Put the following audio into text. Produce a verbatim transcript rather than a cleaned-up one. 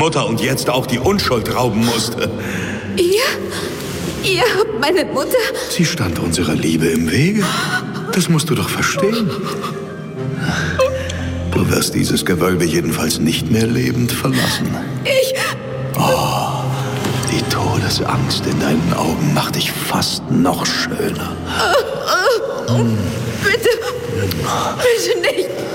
Mutter und jetzt auch die Unschuld rauben musste. Ihr? Ihr habt meine Mutter? Sie stand unserer Liebe im Wege. Das musst du doch verstehen. Du wirst dieses Gewölbe jedenfalls nicht mehr lebend verlassen. Ich... Oh, die Todesangst in deinen Augen macht dich fast noch schöner. Bitte, bitte nicht.